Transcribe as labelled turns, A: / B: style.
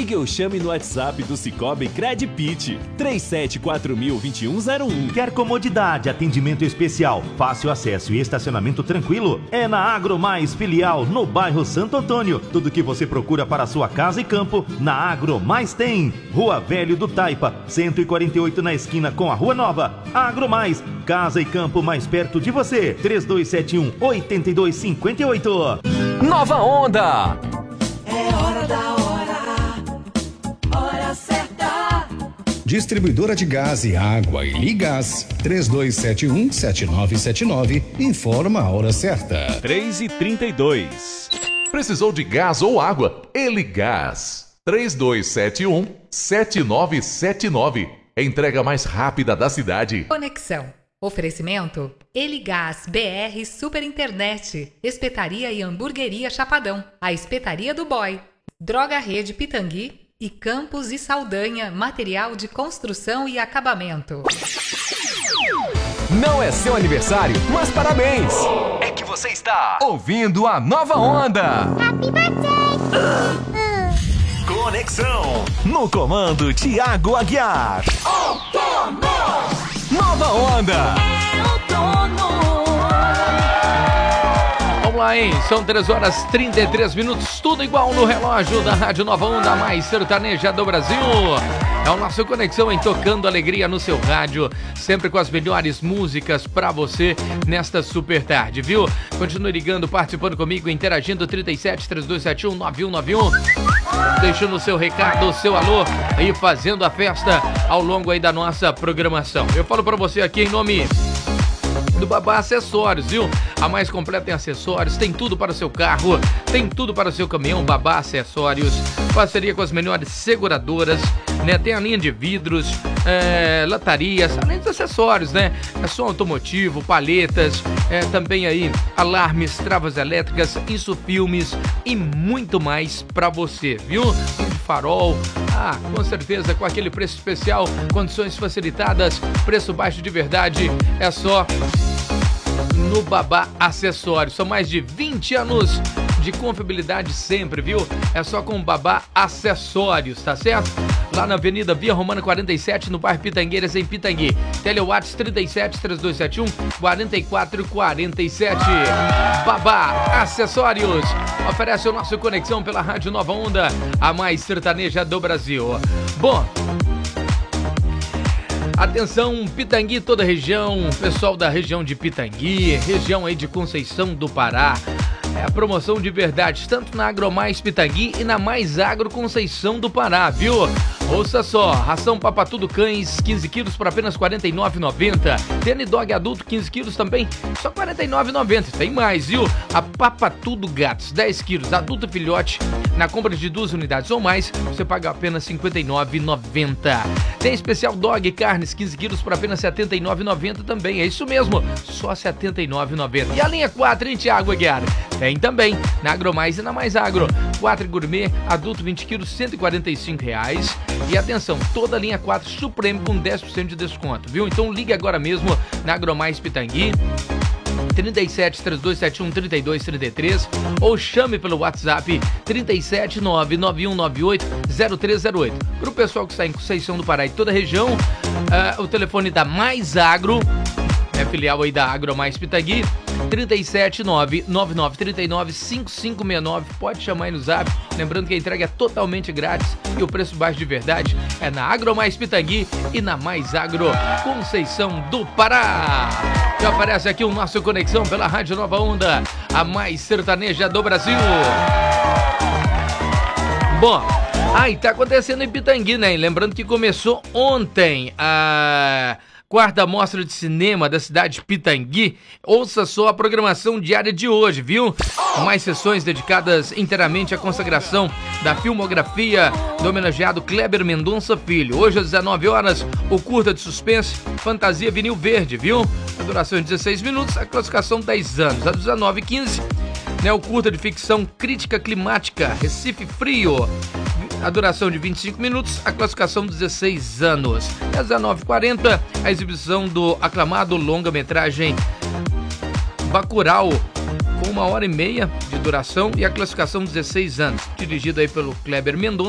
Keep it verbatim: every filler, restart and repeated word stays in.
A: Ligue ou chame no WhatsApp do Cicobi Credpit, três sete quatro mil, vinte e um zero um.
B: Quer comodidade, atendimento especial, fácil acesso e estacionamento tranquilo? É na Agro Mais Filial, no bairro Santo Antônio. Tudo que você procura para sua casa e campo, na Agro Mais tem. Rua Velho do Taipa, cento e quarenta e oito na esquina com a Rua Nova. Agro Mais, casa e campo mais perto de você. três dois sete um, oito dois cinco oito.
C: Nova Onda.
D: É hora da hora, hora certa.
E: Distribuidora de gás e água e Ligás, três dois sete um, sete nove sete nove, informa a hora certa.
F: três e trinta e dois. Precisou de gás ou água? Eligás, três dois sete um, sete nove sete nove. Entrega mais rápida da cidade.
G: Conexão. Oferecimento Eligás B R Super Internet, Espetaria e Hamburgueria Chapadão, a Espetaria do Boy, Droga Rede Pitangui e Campos e Saldanha, material de construção e acabamento.
C: Não é seu aniversário, mas parabéns! É que você está ouvindo a Nova Onda.
H: Happy birthday!
C: Conexão. No comando, Thiago Aguiar. Outono! Nova Onda.
D: É outono.
I: Vamos lá, hein? São três horas e trinta e três minutos, tudo igual no relógio da Rádio Nova Onda, mais sertaneja do Brasil. É o nosso Conexão em Tocando Alegria no seu rádio, sempre com as melhores músicas pra você nesta super tarde, viu? Continue ligando, participando comigo, interagindo, trinta e sete, três dois sete um, nove um nove um, deixando o seu recado, o seu alô e fazendo a festa ao longo aí da nossa programação. Eu falo pra você aqui em nome do Babá Acessórios, viu? A mais completa em acessórios, tem tudo para o seu carro, tem tudo para o seu caminhão. Babá Acessórios, parceria com as melhores seguradoras, né? Tem a linha de vidros, é, latarias, além dos acessórios, né? É som automotivo, palhetas, é, também aí alarmes, travas elétricas, insufilmes e muito mais para você, viu? De farol, ah, com certeza com aquele preço especial, condições facilitadas, preço baixo de verdade, é só no Babá Acessórios. São mais de vinte anos de confiabilidade sempre, viu? É só com Babá Acessórios, tá certo? Lá na Avenida Via Romana quarenta e sete, no bairro Pitangueiras, em Pitangui. Telewatts trinta e sete, três dois sete um, quatro quatro quatro sete. Babá Acessórios oferece o nosso Conexão pela Rádio Nova Onda, a mais sertaneja do Brasil. Bom, atenção, Pitangui, toda a região, pessoal da região de Pitangui, região aí de Conceição do Pará. É a promoção de verdade, tanto na Agromais Pitangui e na Mais Agro Conceição do Pará, viu? Ouça só, ração Papatudo Cães, quinze quilos por apenas quarenta e nove reais e noventa centavos. Tênis Dog Adulto, quinze quilos também, só quarenta e nove reais e noventa centavos. Tem mais, viu? A Papatudo Gatos, dez quilos, adulto filhote, na compra de duas unidades ou mais, você paga apenas cinquenta e nove reais e noventa centavos. Tem especial Dog Carnes, quinze quilos por apenas setenta e nove reais e noventa centavos também, é isso mesmo, só setenta e nove reais e noventa centavos. E a linha quatro, hein, Thiago Aguiar? Tem também, na Agromais e na Mais Agro. quatro Gourmet, adulto vinte quilos, cento e quarenta e cinco reais. E atenção, toda a linha quatro Supremo com dez por cento de desconto, viu? Então ligue agora mesmo na Agromais Pitangui, trinta e sete, três dois sete um, trinta e dois trinta e três, ou chame pelo WhatsApp trinta e sete, nove nove um nove oito, zero três zero oito. Para o pessoal que está em Conceição do Pará e toda a região, uh, o telefone da Mais Agro, é filial aí da Agromais Pitangui, trinta e sete, nove nove nove, trinta e nove, cinquenta e cinco sessenta e nove. Pode chamar aí no zap. Lembrando que a entrega é totalmente grátis e o preço baixo de verdade é na Agromais Pitangui e na Mais Agro Conceição do Pará. E aparece aqui o nosso Conexão pela Rádio Nova Onda, a mais sertaneja do Brasil. Bom, aí tá acontecendo em Pitangui, né? Lembrando que começou ontem a quarta mostra de cinema da cidade de Pitangui. Ouça só a programação diária de hoje, viu? Mais sessões dedicadas inteiramente à consagração da filmografia do homenageado Kleber Mendonça Filho. Hoje às dezenove horas, o curta de suspense Fantasia Vinil Verde, viu? A duração de dezesseis minutos, a classificação dez anos. Às dezenove e quinze, né, o curta de ficção Crítica Climática Recife Frio. A duração de vinte e cinco minutos, a classificação dezesseis anos. Às dezenove e quarenta, a exibição do aclamado longa-metragem Bacurau, com uma hora e meia de duração e a classificação dezesseis anos. Dirigido aí pelo Kleber Mendonça.